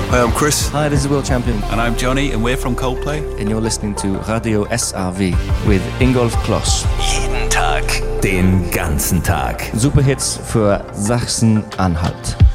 Hi, I'm Chris. Hi, this is Will Champion. And I'm Johnny, and we're from Coldplay. And you're listening to Radio SRW with Ingolf Kloss. Jeden Tag, den ganzen Tag. Superhits für Sachsen-Anhalt.